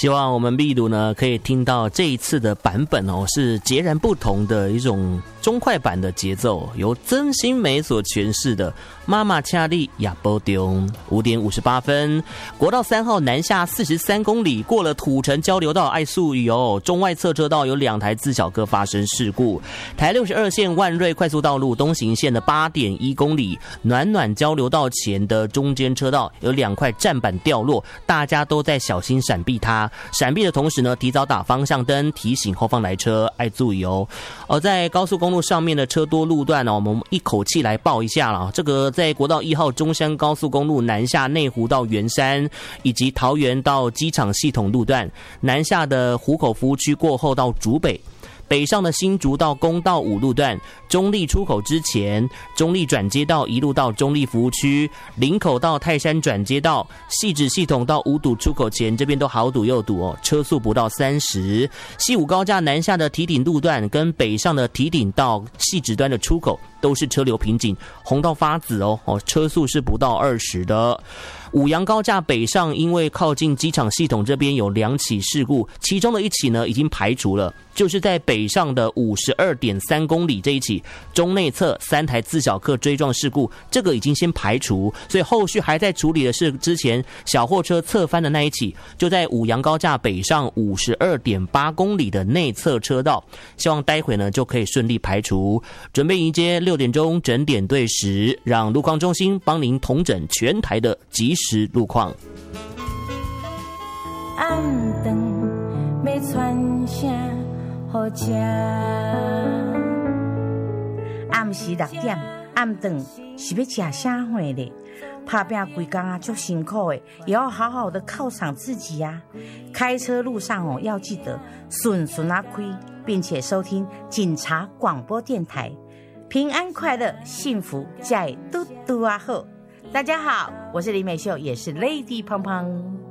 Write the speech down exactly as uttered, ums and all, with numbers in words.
希望我们秘鲁呢可以听到这一次的版本哦，是截然不同的一种中快版的节奏，由曾心梅所诠释的《妈妈恰利亚波丢》。五点五十八分，国道三号南下四十三公里，过了土城交流道爱宿雨哦，中外侧车道有两台自小客发生事故。台六十二线万瑞快速道路东行线的八点一公里，暖暖交流道前的中间车道有两块站板掉落，大家都在小心闪避它。闪避的同时呢，提早打方向灯，提醒后方来车爱注意哦。而在高速公路上面的车多路段呢，我们一口气来报一下了。这个在国道一号中山高速公路南下内湖到圆山，以及桃园到机场系统路段，南下的湖口服务区过后到竹北。北上的新竹到公道五路段，中立出口之前，中立转接道一路到中立服务区，林口到泰山转接道，汐止系统到五堵出口前，这边都好堵又堵哦，车速不到三十。西武高架南下的堤顶路段跟北上的堤顶到汐止端的出口都是车流瓶颈，红到发紫哦，哦，车速是不到二十的。五杨高架北上，因为靠近机场系统这边有两起事故，其中的一起呢已经排除了，就是在北上的五十二点三公里这一起中内侧三台自小客追撞事故，这个已经先排除，所以后续还在处理的是之前小货车侧翻的那一起，就在五杨高架北上五十二点八公里的内侧车道，希望待会呢就可以顺利排除。准备迎接六点钟整点对时，让路况中心帮您统整全台的即时路况。 暗灯要传声好吃，暗时六点，暗顿是要吃啥货嘞？打拼规工啊，足辛苦的，也要好好的犒赏自己呀、啊。开车路上哦，要记得顺顺啊开，并且收听警察广播电台，平安快乐，幸福在嘟嘟啊好。大家好，我是李美秀，也是 Lady 胖胖。